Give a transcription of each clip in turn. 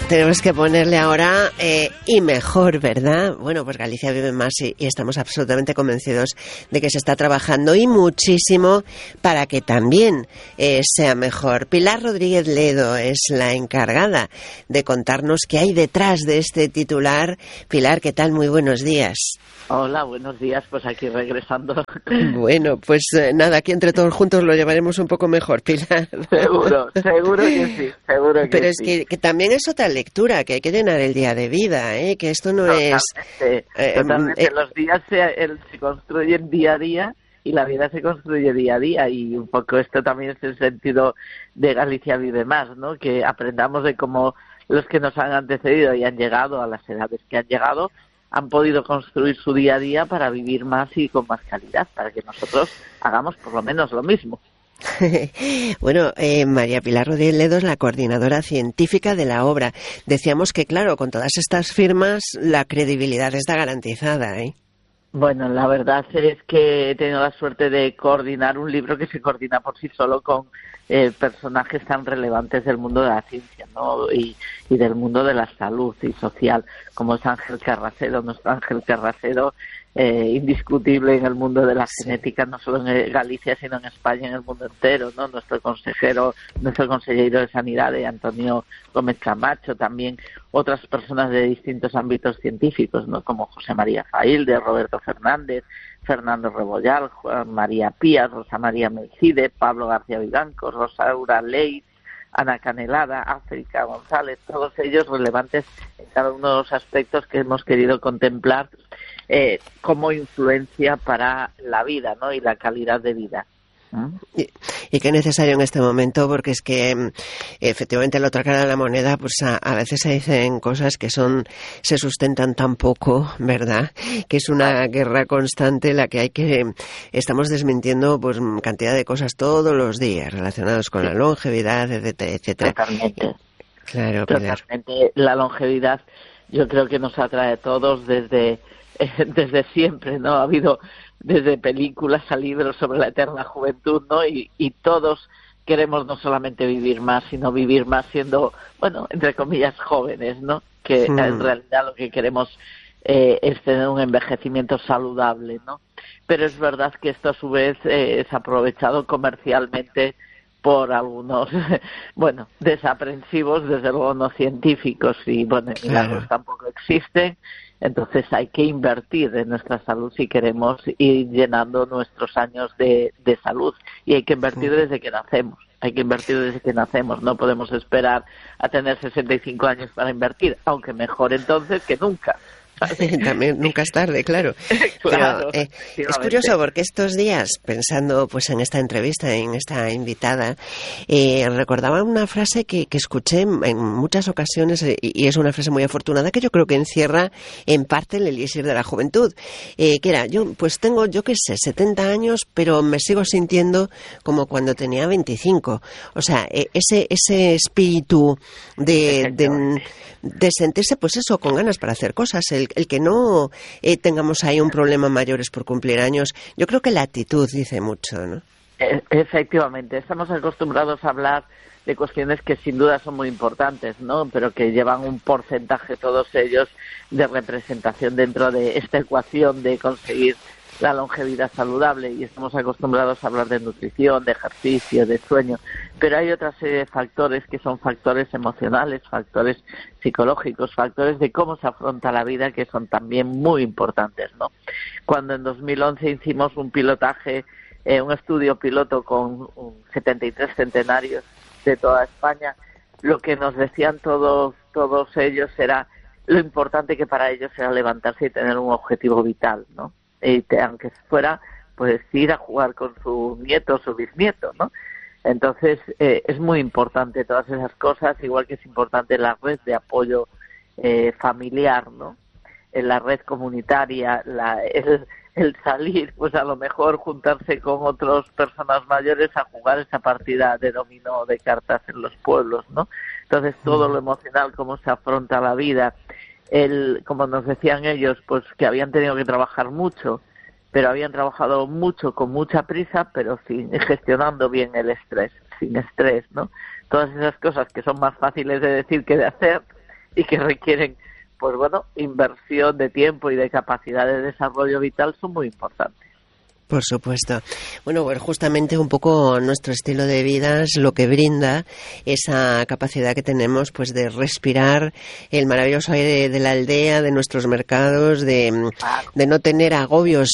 Tenemos que ponerle ahora y mejor, ¿verdad? Bueno, pues Galicia vive más y estamos absolutamente convencidos de que se está trabajando y muchísimo para que también sea mejor. Pilar Rodríguez Ledo es la encargada de contarnos qué hay detrás de este titular. Pilar, ¿qué tal? Muy buenos días. Hola, buenos días, pues aquí regresando. Bueno, pues nada, aquí entre todos juntos lo llevaremos un poco mejor, Pilar. Seguro que sí, seguro que Pero sí. es que también es otra lectura, que hay que llenar el día de vida, que esto no Totalmente. Los días se construyen día a día y la vida se construye día a día, y un poco esto también es el sentido de Galicia Vive Más, ¿no? Que aprendamos de cómo los que nos han antecedido y han llegado a las edades que han llegado han podido construir su día a día para vivir más y con más calidad, para que nosotros hagamos por lo menos lo mismo. Bueno, María Pilar Rodríguez Ledo es la coordinadora científica de la obra. Decíamos que, claro, con todas estas firmas la credibilidad está garantizada, ¿eh? Bueno, la verdad es que he tenido la suerte de coordinar un libro que se coordina por sí solo con personajes tan relevantes del mundo de la ciencia, ¿no? Y del mundo de la salud y social, como es Ángel Carracedo, nuestro Ángel Carracedo, indiscutible en el mundo de la genética, no solo en Galicia, sino en España, en el mundo entero, ¿no? Nuestro consejero de Sanidad, Antonio Gómez Camacho, también otras personas de distintos ámbitos científicos, ¿no? Como José María Failde, Roberto Fernández, Fernando Rebollar, Juan María Pías, Rosa María Melchide, Pablo García Vivanco, Rosaura Leite, Ana Canelada, África González, todos ellos relevantes en cada uno de los aspectos que hemos querido contemplar como influencia para la vida, ¿no? Y la calidad de vida. Y qué necesario en este momento, porque es que efectivamente la otra cara de la moneda, pues a veces se dicen cosas que se sustentan tan poco, ¿verdad? Que es una guerra constante la que estamos desmintiendo pues cantidad de cosas todos los días relacionados con la longevidad, etcétera, etcétera. Totalmente. Claro, totalmente. La longevidad yo creo que nos atrae a todos desde siempre, ¿no? Ha habido desde películas a libros sobre la eterna juventud, ¿no? Y todos queremos no solamente vivir más, sino vivir más siendo, bueno, entre comillas, jóvenes, ¿no? Que en realidad lo que queremos es tener un envejecimiento saludable, ¿no? Pero es verdad que esto a su vez es aprovechado comercialmente por algunos, bueno, desaprensivos, desde luego no científicos, y bueno, milagros tampoco existen. Entonces hay que invertir en nuestra salud si queremos ir llenando nuestros años de salud, y hay que invertir desde que nacemos. No podemos esperar a tener 65 años para invertir, aunque mejor entonces que nunca. También nunca es tarde, claro. Claro, pero es curioso porque estos días, pensando pues en esta entrevista, en esta invitada, recordaba una frase que escuché en muchas ocasiones, y es una frase muy afortunada que yo creo que encierra en parte el elixir de la juventud, que era, yo tengo, yo qué sé, 70 años, pero me sigo sintiendo como cuando tenía 25. O sea, ese espíritu de sentirse, pues eso, con ganas para hacer cosas, el que no tengamos ahí un problema mayores por cumplir años. Yo creo que la actitud dice mucho, ¿no? Efectivamente, estamos acostumbrados a hablar de cuestiones que sin duda son muy importantes, ¿no? Pero que llevan un porcentaje, todos ellos, de representación dentro de esta ecuación de conseguir la longevidad saludable, y estamos acostumbrados a hablar de nutrición, de ejercicio, de sueño, pero hay otra serie de factores que son factores emocionales, factores psicológicos, factores de cómo se afronta la vida, que son también muy importantes, ¿no? Cuando en 2011 hicimos un pilotaje, un estudio piloto con 73 centenarios de toda España, lo que nos decían todos ellos era lo importante que para ellos era levantarse y tener un objetivo vital, ¿no? Aunque fuera pues ir a jugar con su nieto o su bisnieto, ¿no? Entonces es muy importante todas esas cosas, igual que es importante la red de apoyo familiar, ¿no? En la red comunitaria, el salir, pues a lo mejor juntarse con otras personas mayores a jugar esa partida de dominó de cartas en los pueblos, ¿no? Entonces todo lo emocional, cómo se afronta la vida, como nos decían ellos, pues que habían tenido que trabajar mucho, pero habían trabajado mucho con mucha prisa, pero gestionando bien el estrés, sin estrés, ¿no? Todas esas cosas que son más fáciles de decir que de hacer, y que requieren, pues bueno, inversión de tiempo y de capacidad de desarrollo vital son muy importantes. Por supuesto. Bueno, pues justamente un poco nuestro estilo de vida es lo que brinda esa capacidad que tenemos pues de respirar el maravilloso aire de la aldea, de nuestros mercados, de no tener agobios,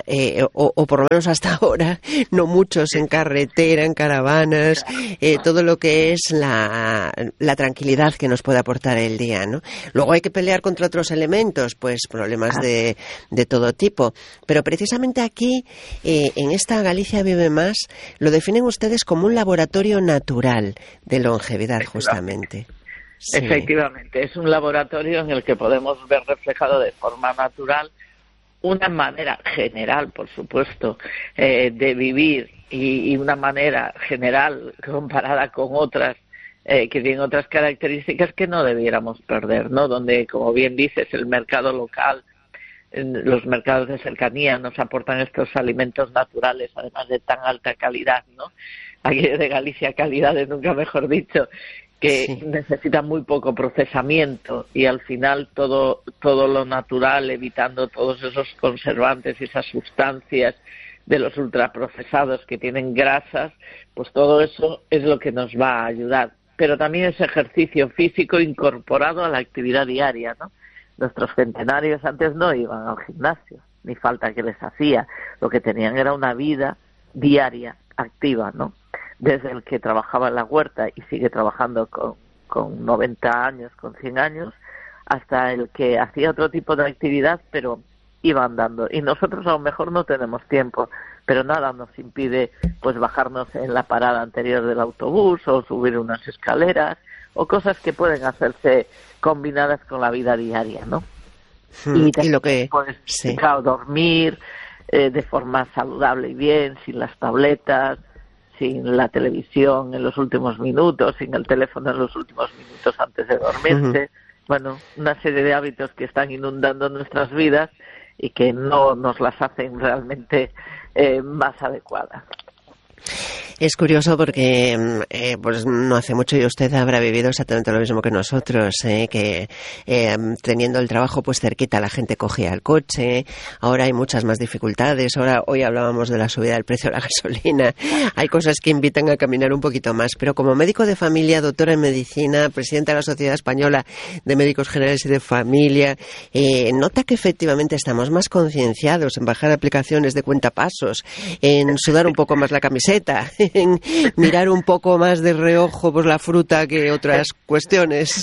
o por lo menos hasta ahora, no muchos en carretera, en caravanas, todo lo que es la tranquilidad que nos puede aportar el día, ¿no? Luego hay que pelear contra otros elementos, pues problemas de todo tipo. Pero precisamente aquí, en esta Galicia Vive Más, lo definen ustedes como un laboratorio natural de longevidad, justamente. Sí. Efectivamente, es un laboratorio en el que podemos ver reflejado de forma natural una manera general, por supuesto, de vivir y una manera general comparada con otras que tienen otras características que no debiéramos perder, ¿no? Donde, como bien dices, el mercado local, los mercados de cercanía nos aportan estos alimentos naturales, además de tan alta calidad, ¿no? Aquí de Galicia, calidades, nunca mejor dicho, que sí, necesitan muy poco procesamiento y al final todo lo natural, evitando todos esos conservantes y esas sustancias de los ultraprocesados que tienen grasas, pues todo eso es lo que nos va a ayudar. Pero también es ejercicio físico incorporado a la actividad diaria, ¿no? Nuestros centenarios antes no iban al gimnasio, ni falta que les hacía. Lo que tenían era una vida diaria, activa, ¿no? Desde el que trabajaba en la huerta y sigue trabajando con 90 años, con 100 años, hasta el que hacía otro tipo de actividad, pero iba andando. Y nosotros a lo mejor no tenemos tiempo, pero nada nos impide pues bajarnos en la parada anterior del autobús o subir unas escaleras o cosas que pueden hacerse combinadas con la vida diaria, ¿no? Y lo que pues, claro, dormir de forma saludable y bien, sin las tabletas, sin la televisión en los últimos minutos, sin el teléfono en los últimos minutos antes de dormirse. Bueno, una serie de hábitos que están inundando nuestras vidas y que no nos las hacen realmente más adecuadas. Es curioso porque pues no hace mucho y usted habrá vivido exactamente lo mismo que nosotros, que teniendo el trabajo pues cerquita la gente cogía el coche, ahora hay muchas más dificultades, hoy hablábamos de la subida del precio de la gasolina, hay cosas que invitan a caminar un poquito más, pero como médico de familia, doctora en medicina, presidenta de la Sociedad Española de Médicos Generales y de Familia, nota que efectivamente estamos más concienciados en bajar aplicaciones de cuentapasos, en sudar un poco más la camiseta, en mirar un poco más de reojo por la fruta que otras cuestiones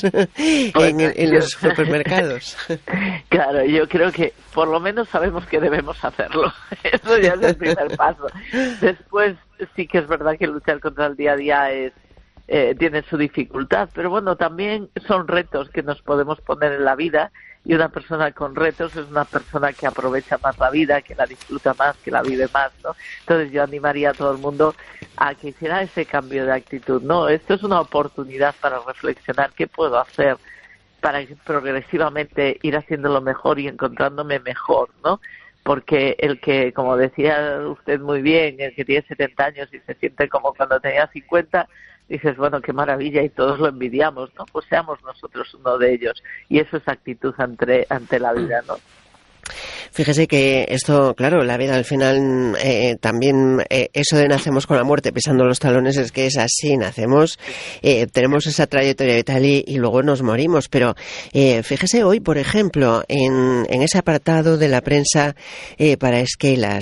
en los supermercados. Claro, yo creo que por lo menos sabemos que debemos hacerlo. Eso ya es el primer paso. Después sí que es verdad que luchar contra el día a día tiene su dificultad, pero bueno, también son retos que nos podemos poner en la vida. Y una persona con retos es una persona que aprovecha más la vida, que la disfruta más, que la vive más, ¿no? Entonces yo animaría a todo el mundo a que hiciera ese cambio de actitud, ¿no? Esto es una oportunidad para reflexionar qué puedo hacer para progresivamente ir haciéndolo mejor y encontrándome mejor, ¿no? Porque el que, como decía usted muy bien, el que tiene 70 años y se siente como cuando tenía 50, dices, bueno, qué maravilla y todos lo envidiamos, ¿no? Pues seamos nosotros uno de ellos. Y eso es actitud ante la vida, ¿no? Fíjese que esto, claro, la vida al final también, eso de nacemos con la muerte pisando los talones es que es así, nacemos, tenemos esa trayectoria vital y luego nos morimos, pero fíjese hoy, por ejemplo, en ese apartado de la prensa para esquelas,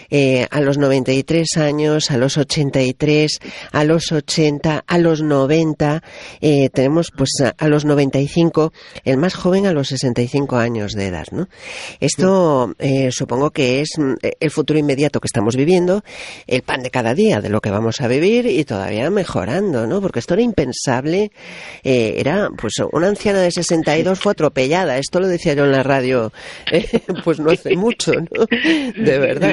a los 93 años, a los 83, a los 80, a los 90, tenemos pues a los 95, el más joven a los 65 años de edad, ¿no? Esto supongo que es el futuro inmediato que estamos viviendo, el pan de cada día de lo que vamos a vivir y todavía mejorando, ¿no? Porque esto era impensable, era, pues una anciana de 62 fue atropellada, esto lo decía yo en la radio, pues no hace mucho, ¿no? De verdad.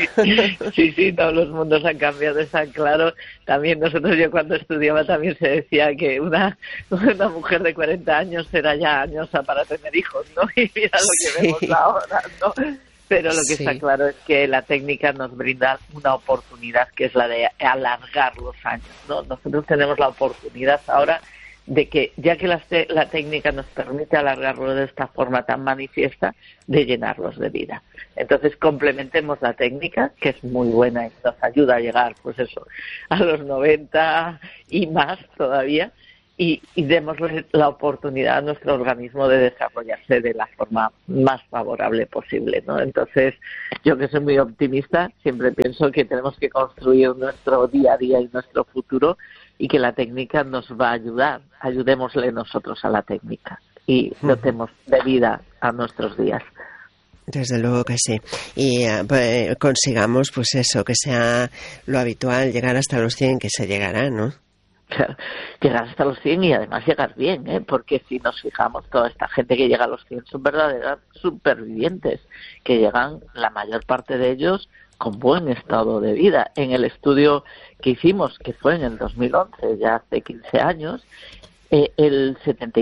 Sí, todos los mundos han cambiado, está claro. También nosotros, yo cuando estudiaba también se decía que una mujer de 40 años era ya añosa para tener hijos, ¿no? Y mira lo que vemos ahora, ¿no? Pero lo que está claro es que la técnica nos brinda una oportunidad que es la de alargar los años, ¿no? Nosotros tenemos la oportunidad ahora de que ya que la técnica nos permite alargarlo de esta forma tan manifiesta, de llenarlos de vida. Entonces complementemos la técnica, que es muy buena y nos ayuda a llegar, pues eso, a los 90 y más todavía, y démosle la oportunidad a nuestro organismo de desarrollarse de la forma más favorable posible, ¿no? Entonces, yo que soy muy optimista, siempre pienso que tenemos que construir nuestro día a día y nuestro futuro, y que la técnica nos va a ayudar. Ayudémosle nosotros a la técnica y dotemos de vida a nuestros días. Desde luego que sí. Y consigamos, pues eso, que sea lo habitual, llegar hasta los 100, que se llegará, ¿no? Claro, llegar hasta los 100 y además llegar bien, porque si nos fijamos, toda esta gente que llega a los 100 son verdaderas supervivientes, que llegan, la mayor parte de ellos, con buen estado de vida. En el estudio que hicimos, que fue en el 2011, ya hace 15 años, el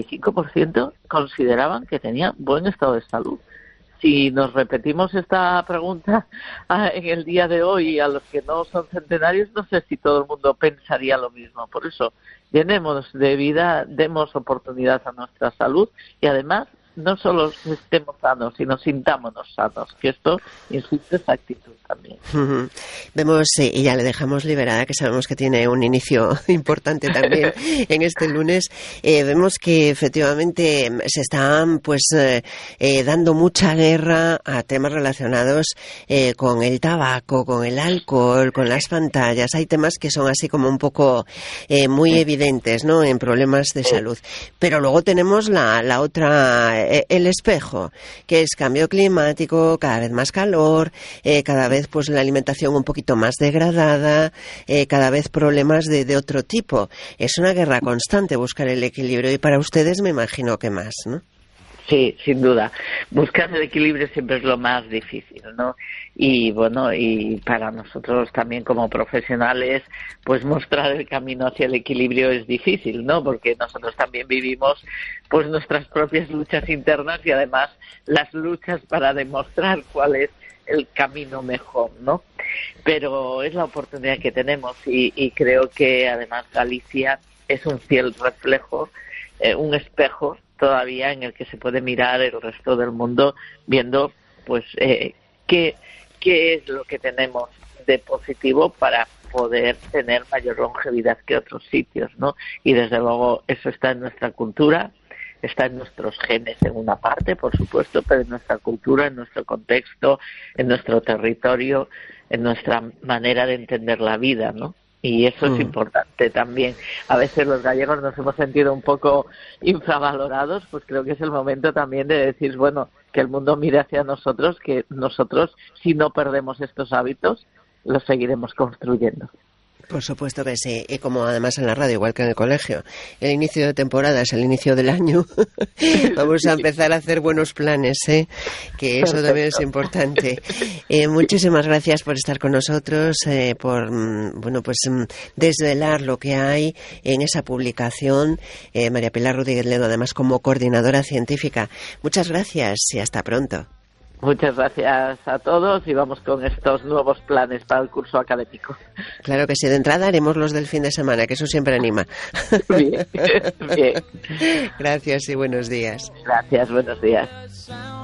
75% consideraban que tenían buen estado de salud. Si nos repetimos esta pregunta en el día de hoy a los que no son centenarios, no sé si todo el mundo pensaría lo mismo. Por eso, llenemos de vida, demos oportunidad a nuestra salud y además no solo estemos sanos, sino sintámonos sanos, que esto, insisto, es actitud también. Vemos, y ya le dejamos liberada, que sabemos que tiene un inicio importante también en este lunes. Vemos que efectivamente se están pues dando mucha guerra a temas relacionados con el tabaco, con el alcohol, con las pantallas. Hay temas que son así como un poco muy evidentes, ¿no?, en problemas de salud. Pero luego tenemos la otra, el espejo, que es cambio climático, cada vez más calor, cada vez pues la alimentación un poquito más degradada, cada vez problemas de otro tipo. Es una guerra constante buscar el equilibrio, y para ustedes me imagino que más, ¿no? Sí, sin duda. Buscar el equilibrio siempre es lo más difícil, ¿no? Y bueno, y para nosotros también como profesionales, pues mostrar el camino hacia el equilibrio es difícil, ¿no? Porque nosotros también vivimos pues nuestras propias luchas internas y además las luchas para demostrar cuál es el camino mejor, ¿no? Pero es la oportunidad que tenemos y creo que además Galicia es un fiel reflejo, un espejo todavía en el que se puede mirar el resto del mundo viendo pues qué es lo que tenemos de positivo para poder tener mayor longevidad que otros sitios, ¿no? Y desde luego eso está en nuestra cultura, está en nuestros genes en una parte, por supuesto, pero en nuestra cultura, en nuestro contexto, en nuestro territorio, en nuestra manera de entender la vida, ¿no? Y eso es importante también. A veces los gallegos nos hemos sentido un poco infravalorados, pues creo que es el momento también de decir, bueno, que el mundo mire hacia nosotros, que nosotros, si no perdemos estos hábitos, los seguiremos construyendo. Por supuesto que sí, y como además en la radio, igual que en el colegio, el inicio de temporada es el inicio del año, vamos a empezar a hacer buenos planes, que eso también es importante. Muchísimas gracias por estar con nosotros, por desvelar lo que hay en esa publicación. María Pilar Rodríguez Ledo, además como coordinadora científica. Muchas gracias y hasta pronto. Muchas gracias a todos y vamos con estos nuevos planes para el curso académico. Claro que sí, de entrada haremos los del fin de semana, que eso siempre anima. Bien, bien. Gracias y buenos días. Gracias, buenos días.